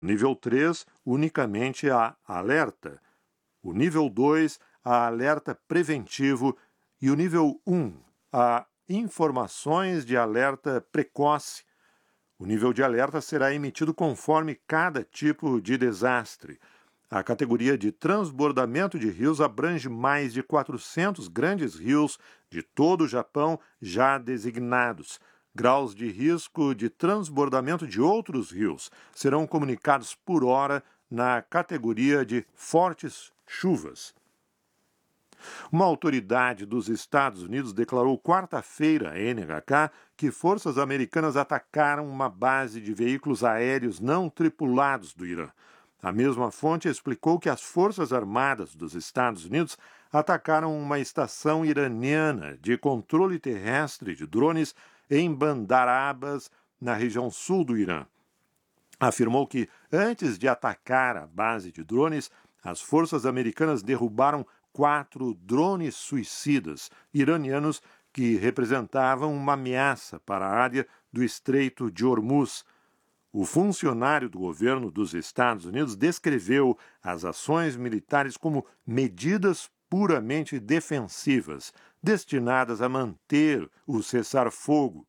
Nível 3, unicamente a alerta. O nível 2, a alerta preventivo. E o nível 1, a informações de alerta precoce. O nível de alerta será emitido conforme cada tipo de desastre. A categoria de transbordamento de rios abrange mais de 400 grandes rios de todo o Japão já designados. Graus de risco de transbordamento de outros rios serão comunicados por hora na categoria de fortes chuvas. Uma autoridade dos Estados Unidos declarou quarta-feira à NHK que forças americanas atacaram uma base de veículos aéreos não tripulados do Irã. A mesma fonte explicou que as Forças Armadas dos Estados Unidos atacaram uma estação iraniana de controle terrestre de drones em Bandar Abbas, na região sul do Irã. Afirmou que, antes de atacar a base de drones, as forças americanas derrubaram 4 drones suicidas iranianos que representavam uma ameaça para a área do Estreito de Hormuz. O funcionário do governo dos Estados Unidos descreveu as ações militares como medidas puramente defensivas, destinadas a manter o cessar-fogo.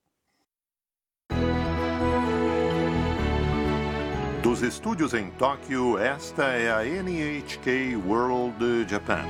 Dos estúdios em Tóquio, esta é a NHK World Japan.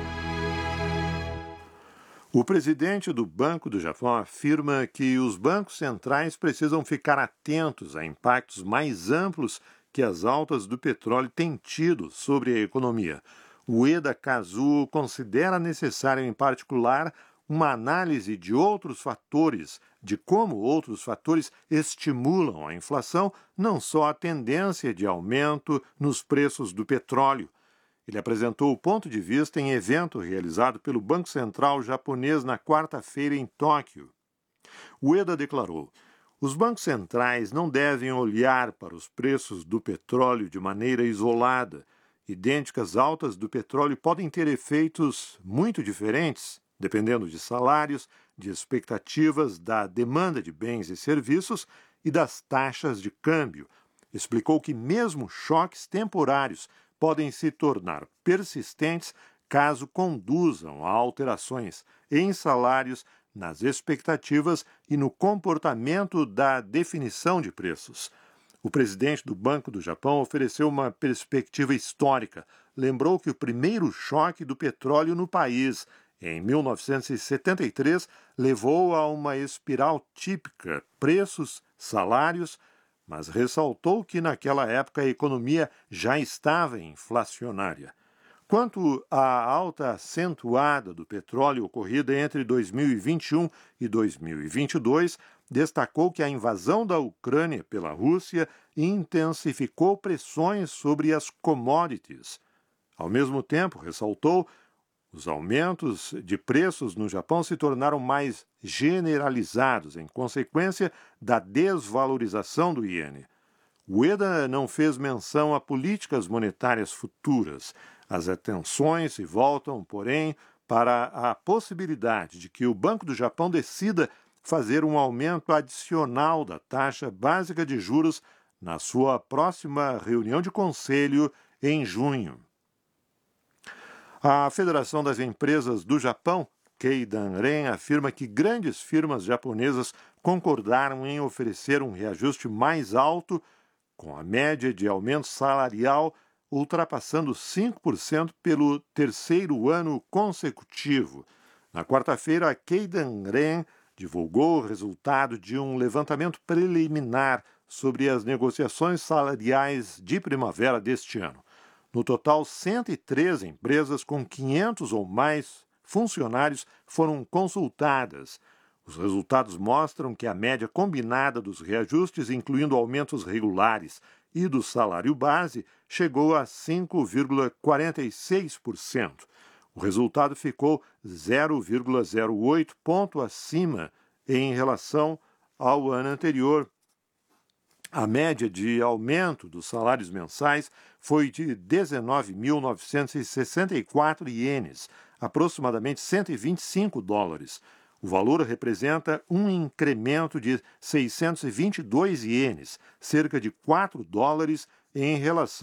O presidente do Banco do Japão afirma que os bancos centrais precisam ficar atentos a impactos mais amplos que as altas do petróleo têm tido sobre a economia. Ueda Kazuo considera necessário, em particular, uma análise de outros fatores, de como outros fatores estimulam a inflação, não só a tendência de aumento nos preços do petróleo. Ele apresentou o ponto de vista em evento realizado pelo Banco Central japonês na quarta-feira em Tóquio. Ueda declarou: os bancos centrais não devem olhar para os preços do petróleo de maneira isolada. Idênticas altas do petróleo podem ter efeitos muito diferentes, dependendo de salários, de expectativas da demanda de bens e serviços e das taxas de câmbio. Explicou que mesmo choques temporários podem se tornar persistentes caso conduzam a alterações em salários, nas expectativas e no comportamento da definição de preços. O presidente do Banco do Japão ofereceu uma perspectiva histórica. Lembrou que o primeiro choque do petróleo no país, em 1973, levou a uma espiral típica, preços, salários, mas ressaltou que naquela época a economia já estava inflacionária. Quanto à alta acentuada do petróleo ocorrida entre 2021 e 2022, destacou que a invasão da Ucrânia pela Rússia intensificou pressões sobre as commodities. Ao mesmo tempo, ressaltou, os aumentos de preços no Japão se tornaram mais generalizados em consequência da desvalorização do iene. Ueda não fez menção a políticas monetárias futuras. As atenções se voltam, porém, para a possibilidade de que o Banco do Japão decida fazer um aumento adicional da taxa básica de juros na sua próxima reunião de conselho em junho. A Federação das Empresas do Japão, Keidanren, afirma que grandes firmas japonesas concordaram em oferecer um reajuste mais alto, com a média de aumento salarial ultrapassando 5% pelo terceiro ano consecutivo. Na quarta-feira, a Keidanren divulgou o resultado de um levantamento preliminar sobre as negociações salariais de primavera deste ano. No total, 103 empresas com 500 ou mais funcionários foram consultadas. Os resultados mostram que a média combinada dos reajustes, incluindo aumentos regulares e do salário base, chegou a 5,46%. O resultado ficou 0,08 ponto acima em relação ao ano anterior. A média de aumento dos salários mensais foi de 19.964 ienes, aproximadamente $125. O valor representa um incremento de 622 ienes, cerca de $4, em relação